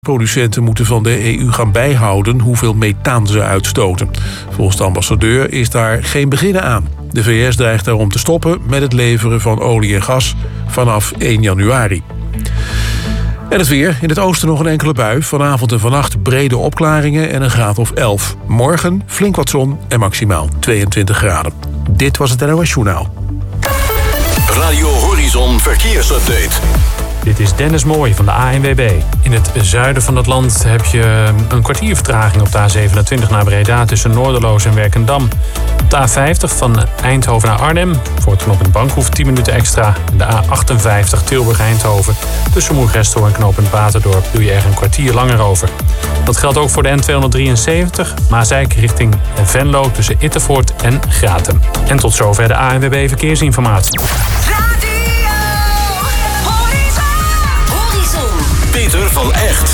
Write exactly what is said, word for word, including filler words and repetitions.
Producenten moeten van de E U gaan bijhouden hoeveel methaan ze uitstoten. Volgens de ambassadeur is daar geen begin aan. De V S dreigt daarom te stoppen met het leveren van olie en gas vanaf één januari. En het weer. In het oosten nog een enkele bui. Vanavond en vannacht brede opklaringen en een graad of elf. Morgen flink wat zon en maximaal tweeëntwintig graden. Dit was het N O S Journaal. Radio Horizon Verkeersupdate. Dit is Dennis Mooij van de A N W B. In het zuiden van het land heb je een kwartier vertraging op de A zevenentwintig naar Breda tussen Noorderloos en Werkendam. Op de A vijftig van Eindhoven naar Arnhem voor het knooppunt Bankhoef tien minuten extra. De A achtenvijftig Tilburg-Eindhoven tussen Moergestel en knooppunt Baterdorp doe je er een kwartier langer over. Dat geldt ook voor de N tweehonderddrieënzeventig Maasijk richting Venlo tussen Ittervoort en Gratum. En tot zover de A N W B Verkeersinformatie. Peter van Echt.